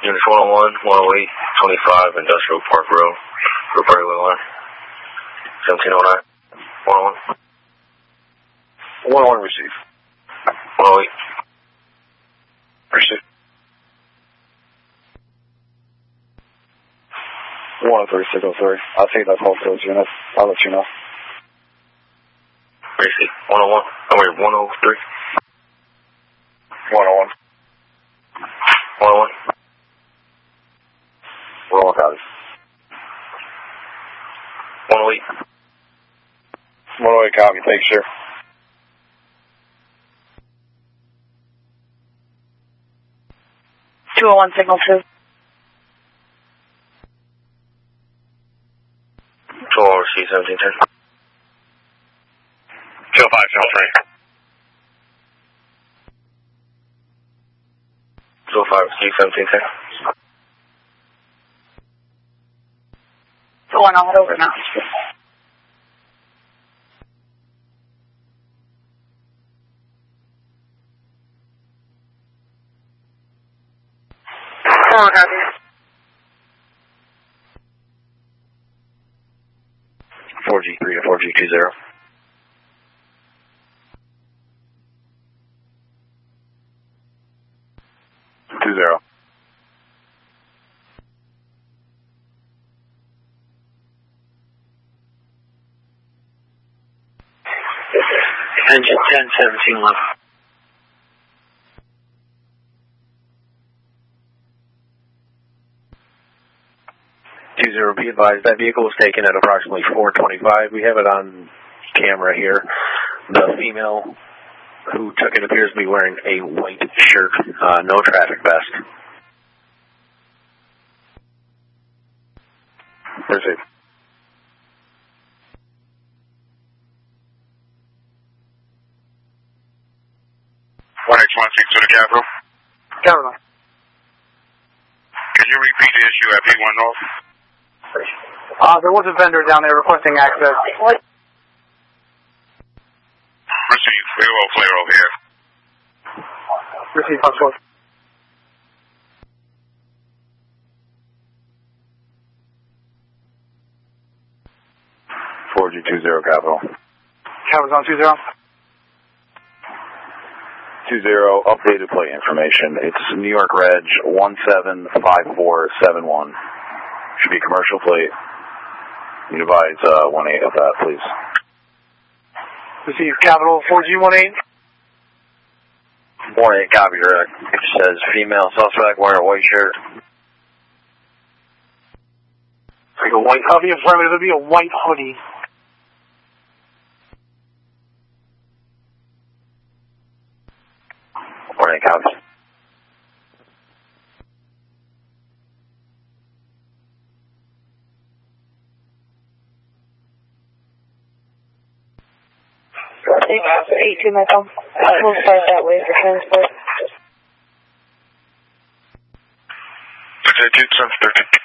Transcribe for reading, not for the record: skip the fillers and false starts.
Units 101, 108, 25, Industrial Park Road, Woodbury Line, 1709, 101. 101 receive. 108. Receive. 103, 603. I'll take that call for those units. I'll let you know. Receive. 101. I'm here, 103. 101. 101. 101 copies. 108. 108 copy. Thanks, sir. Signal 2. 201, receive 1710. 205, signal 3. 205, receive 1710. Go on, I'll head over now. Go on, copy. 4G3 to 4G20. Engine 1017 left. 20, be advised, that vehicle was taken at approximately 4:25. We have it on camera here. The female who took it appears to be wearing a white shirt, no traffic vest. Receive. 1X16 to the Capitol. Capitol. Can you repeat the issue at P1 North? There was a vendor down there requesting access. What? Receive. Clear over here. Receive, Foxtrot. G20 Capital. Capital's on 20. 20, updated plate information. It's New York Reg 175471. Should be commercial plate. You advise 18 of that, please. Receive Capital 4G18. 18, copy, direct. It says female suspect wearing a white shirt. Like a white, I'll be affirmative, it'll be a white hoodie. Copies. After 18, I come. We'll start that way for transport. 13.